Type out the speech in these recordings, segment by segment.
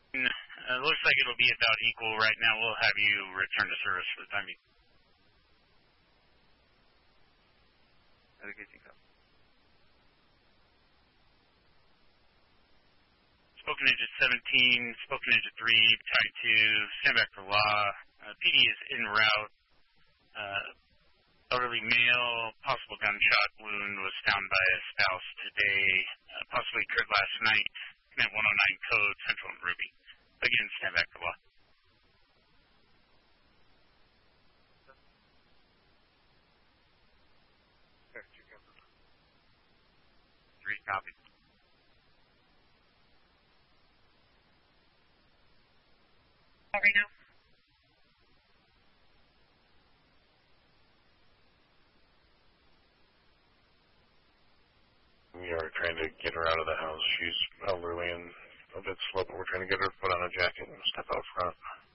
Looks like it'll be about equal right now. We'll have you return to service for the time being. Spoken Engine 17, Spoken Engine 3, Tide 2, stand back for law. PD is en route. Elderly male, possible gunshot wound was found by a spouse today, possibly occurred last night. Command 109 code, Central and Ruby. Again, stand back for law. 3 copy. Right now. We are trying to get her out of the house. She's elderly and a bit slow, but we're trying to get her to put on a jacket and step out front.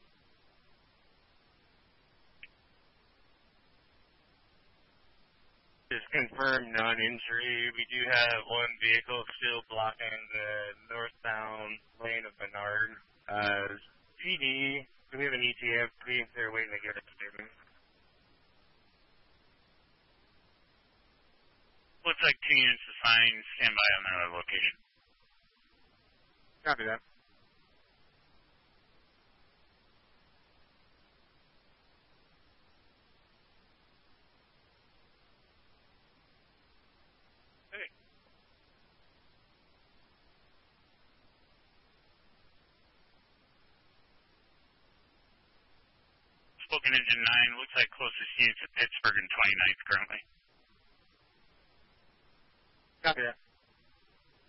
Just confirmed non-injury. We do have one vehicle still blocking the northbound lane of Bernard. PD, do we have an ETF? Please, they're waiting to get a statement. Looks like 2 units assigned. Stand by on their location. Copy that. Hey. Spoken Engine 9. Looks like closest units at Pittsburgh and 29th currently. Copy that.